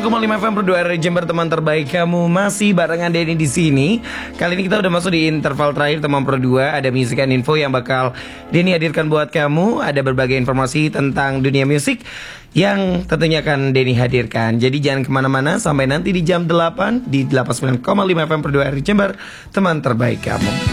FM berdua dari Jember, teman terbaik kamu. Masih barengan Denny di sini. Kali ini kita udah masuk di interval terakhir teman Pro 2. Ada music and info yang bakal Denny hadirkan buat kamu. Ada berbagai informasi tentang dunia musik yang tentunya akan Denny hadirkan. Jadi jangan kemana-mana sampai nanti di jam 8 di 89,5 FM berdua dari Jember, teman terbaik kamu.